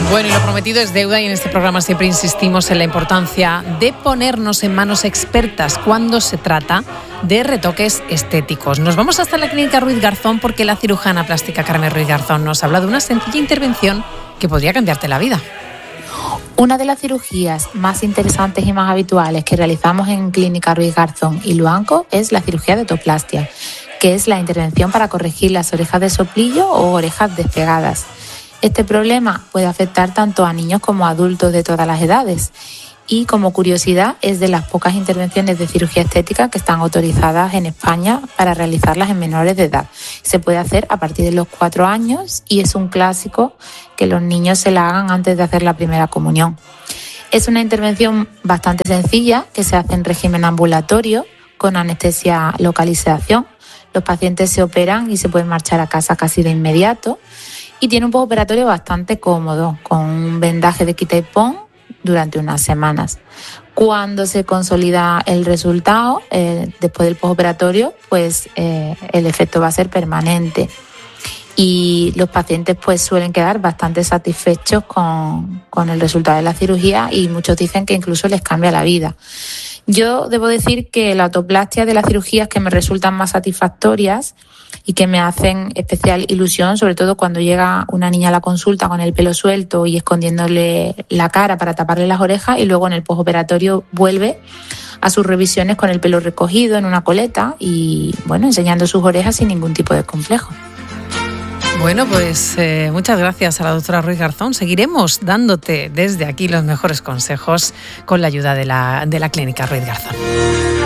Bueno, y lo prometido es deuda, y en este programa siempre insistimos en la importancia de ponernos en manos expertas cuando se trata de retoques estéticos. Nos vamos hasta la Clínica Ruiz Garzón porque la cirujana plástica Carmen Ruiz Garzón nos habla de una sencilla intervención que podría cambiarte la vida. Una de las cirugías más interesantes y más habituales que realizamos en Clínica Ruiz Garzón y Luanco es la cirugía de otoplastia, que es la intervención para corregir las orejas de soplillo o orejas despegadas. Este problema puede afectar tanto a niños como a adultos de todas las edades y, como curiosidad, es de las pocas intervenciones de cirugía estética que están autorizadas en España para realizarlas en menores de edad. Se puede hacer a partir de los 4 años y es un clásico que los niños se la hagan antes de hacer la primera comunión. Es una intervención bastante sencilla que se hace en régimen ambulatorio con anestesia localización. Los pacientes se operan y se pueden marchar a casa casi de inmediato. Y tiene un postoperatorio bastante cómodo, con un vendaje de quita y pon durante unas semanas. Cuando se consolida el resultado, después del postoperatorio, pues el efecto va a ser permanente. Y los pacientes pues suelen quedar bastante satisfechos con el resultado de la cirugía y muchos dicen que incluso les cambia la vida. Yo debo decir que la autoplastia de las cirugías que me resultan más satisfactorias y que me hacen especial ilusión, sobre todo cuando llega una niña a la consulta con el pelo suelto y escondiéndole la cara para taparle las orejas, y luego en el postoperatorio vuelve a sus revisiones con el pelo recogido en una coleta y, bueno, enseñando sus orejas sin ningún tipo de complejo. Bueno, pues muchas gracias a la doctora Ruiz Garzón. Seguiremos dándote desde aquí los mejores consejos con la ayuda de la Clínica Ruiz Garzón.